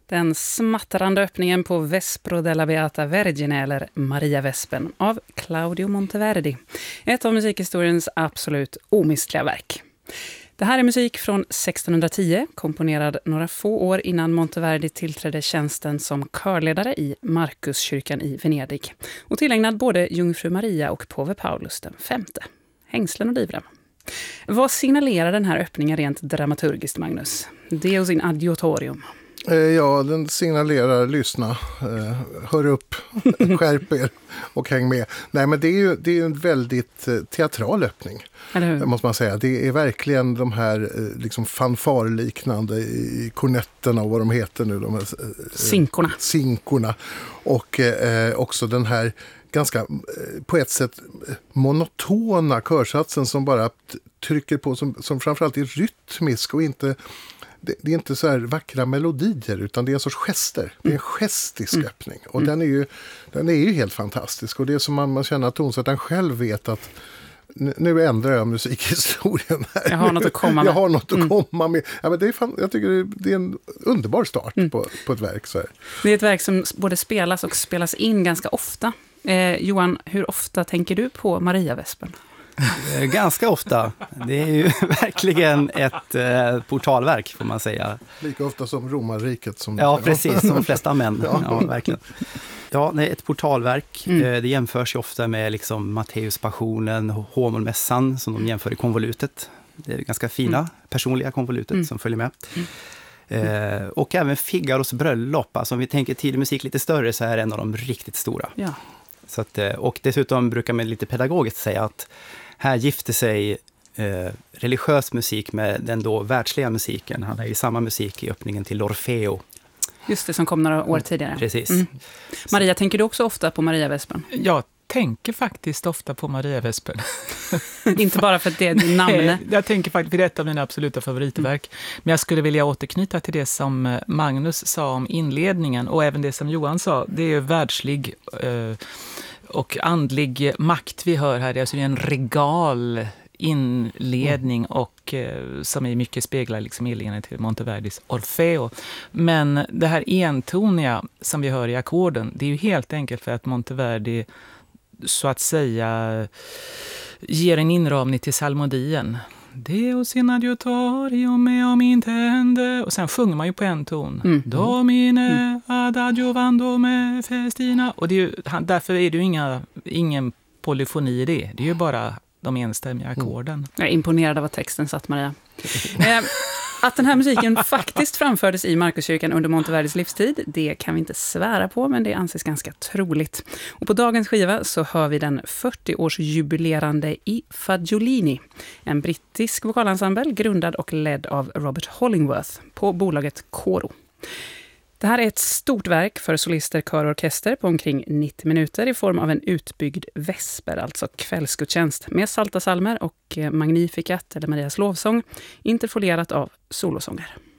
Den smattrande öppningen på Vespro della Beata Vergine, eller Maria-vespen, av Claudio Monteverdi. Ett av musikhistoriens absolut omistliga verk. Det här är musik från 1610, komponerad några få år innan Monteverdi tillträdde tjänsten som körledare i Markuskyrkan i Venedig. Och tillägnad både Jungfru Maria och påve Paulus den femte. Hängslen och livrem. Vad signalerar den här öppningen rent dramaturgiskt, Magnus? Deus in adjutorium. Ja, den signalerar, lyssna, hör upp, skärp er och häng med. Nej, men det är ju en väldigt teatral öppning, måste man säga. Det är verkligen de här liksom fanfarliknande i kornetterna och vad de heter nu. De här, sinkorna. Och också den här ganska på ett sätt monotona körsatsen som bara trycker på, som framförallt är rytmisk och inte... Det är inte så här vackra melodier, utan det är en sorts gester. Det är en gestisk öppning. Och den är ju helt fantastisk. Och det är som man känner att tonsättaren själv vet att nu ändrar jag musikhistorien här. Jag har något att komma med. Ja, men jag tycker det är en underbar start på ett verk. Så här. Det är ett verk som både spelas och spelas in ganska ofta. Johan, hur ofta tänker du på Maria-vespen? Ganska ofta. Det är ju verkligen ett portalverk, får man säga. Lika ofta som romarriket. Ja, precis. Som de flesta män. Ja, verkligen. Ja, det är ett portalverk. Det jämförs ju ofta med liksom Matteuspassionen, Håmolmässan, som de jämför i konvolutet. Det är ganska fina personliga konvolutet som följer med. Och även Figaros bröllop. Alltså om vi tänker tidig musik lite större, så är det en av de riktigt stora. Ja. Så att, och dessutom brukar man lite pedagogiskt säga att här gifter sig religiös musik med den då världsliga musiken. Han har ju samma musik i öppningen till Orfeo. Just det, som kom några år tidigare. Precis. Maria, tänker du också ofta på Maria-vespen? Jag tänker faktiskt ofta på Maria-vespen. Inte bara för att det är din namn. Jag tänker faktiskt, för det är ett av mina absoluta favoritverk. Men jag skulle vilja återknyta till det som Magnus sa om inledningen, och även det som Johan sa. Det är världslig och andlig makt vi hör här. Det är alltså en regal inledning och som i mycket speglar liksom inledningen till Monteverdis Orfeo. Men det här entoniga som vi hör i ackorden, det är ju helt enkelt för att Monteverdi så att säga ger en inramning till salmodien. Deus in adjutorium meum intende. Och sen sjunger man ju på en ton. Domine ad adjuvando me festina. Och det är ju, därför är det ju ingen polyfoni i det. Det är ju bara de enstämmiga ackorden. Jag är imponerad av vad texten satt, Maria. Att den här musiken faktiskt framfördes i Markuskyrkan under Monteverdis livstid, det kan vi inte svära på, men det anses ganska troligt. Och på dagens skiva så hör vi den 40-årsjubilerande I Fagiolini, en brittisk vokalensemble grundad och ledd av Robert Hollingworth på bolaget Coro. Det här är ett stort verk för solister, kör och orkester på omkring 90 minuter i form av en utbyggd vesper, alltså kvällsgudstjänst, med salta salmer och Magnificat eller Marias lovsång, interfolierat av solosånger.